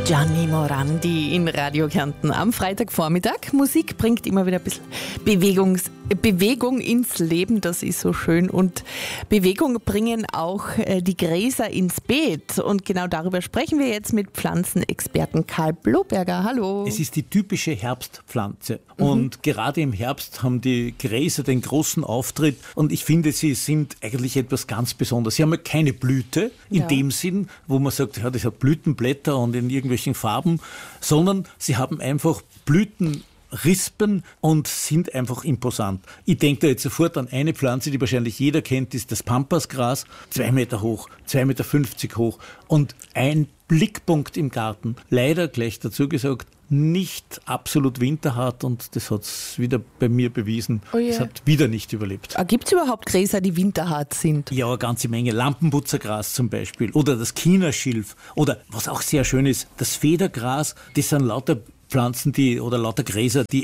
Gianni Morandi in Radio Kärnten am Freitagvormittag. Musik bringt immer wieder ein bisschen Bewegung ins Leben, das ist so schön. Und Bewegung bringen auch die Gräser ins Beet. Und genau darüber sprechen wir jetzt mit Pflanzenexperten Karl Bloberger. Hallo. Es ist die typische Herbstpflanze. Und gerade im Herbst haben die Gräser den großen Auftritt. Und ich finde, sie sind eigentlich etwas ganz Besonderes. Sie haben ja keine Blüte in dem Sinn, wo man sagt, ja, das hat Blütenblätter und in irgendwelchen Farben, sondern sie haben einfach Blütenrispen und sind einfach imposant. Ich denke da jetzt sofort an eine Pflanze, die wahrscheinlich jeder kennt, ist das Pampasgras, 2 Meter hoch, 2,50 Meter hoch und ein Blickpunkt im Garten. Leider, gleich dazu gesagt, nicht absolut winterhart und das hat es wieder bei mir bewiesen. Oh yeah. Es hat wieder nicht überlebt. Gibt es überhaupt Gräser, die winterhart sind? Ja, eine ganze Menge. Lampenputzergras zum Beispiel oder das Chinaschilf oder was auch sehr schön ist, das Federgras. Das sind lauter Pflanzen, oder lauter Gräser, die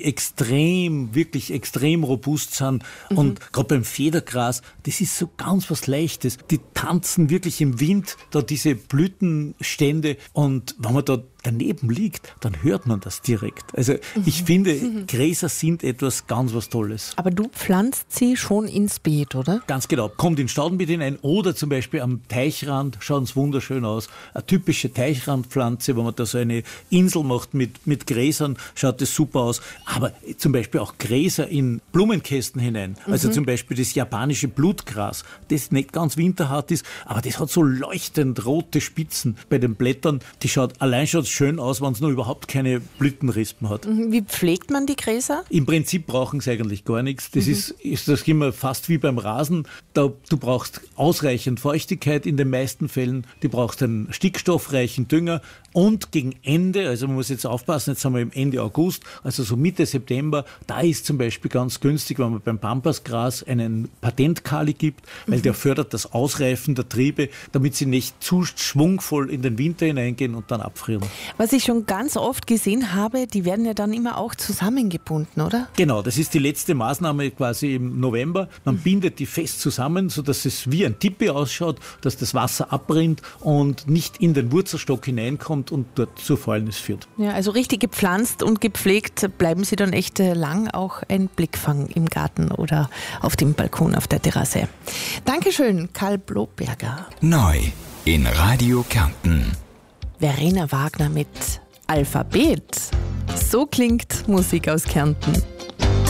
wirklich extrem robust sind. Und gerade beim Federgras, das ist so ganz was Leichtes. Die tanzen wirklich im Wind, da diese Blütenstände. Und wenn man da daneben liegt, dann hört man das direkt. Also ich finde, Gräser sind etwas ganz was Tolles. Aber du pflanzt sie schon ins Beet, oder? Ganz genau. Kommt in Staudenbeet hinein oder zum Beispiel am Teichrand, schauen es wunderschön aus. Eine typische Teichrandpflanze, wenn man da so eine Insel macht mit Gräsern, schaut das super aus. Aber zum Beispiel auch Gräser in Blumenkästen hinein. Also zum Beispiel das japanische Blutgras, das nicht ganz winterhart ist, aber das hat so leuchtend rote Spitzen bei den Blättern. Die schaut schön aus, wenn es noch überhaupt keine Blütenrispen hat. Wie pflegt man die Gräser? Im Prinzip brauchen sie eigentlich gar nichts. Das ist das immer fast wie beim Rasen. Du brauchst ausreichend Feuchtigkeit in den meisten Fällen. Du brauchst einen stickstoffreichen Dünger und gegen Ende, also man muss jetzt aufpassen, jetzt sind wir im Ende August, also so Mitte September, da ist zum Beispiel ganz günstig, wenn man beim Pampasgras einen Patentkali gibt, weil der fördert das Ausreifen der Triebe, damit sie nicht zu schwungvoll in den Winter hineingehen und dann abfrieren. Was ich schon ganz oft gesehen habe, die werden ja dann immer auch zusammengebunden, oder? Genau, das ist die letzte Maßnahme quasi im November. Man bindet die fest zusammen, sodass es wie ein Tipi ausschaut, dass das Wasser abrinnt und nicht in den Wurzelstock hineinkommt und dort zur Fäulnis führt. Ja, also richtig gepflanzt und gepflegt bleiben sie dann echt lang auch ein Blickfang im Garten oder auf dem Balkon, auf der Terrasse. Dankeschön, Karl Bloberger. Neu in Radio Kärnten. Verena Wagner mit Alphabet. So klingt Musik aus Kärnten.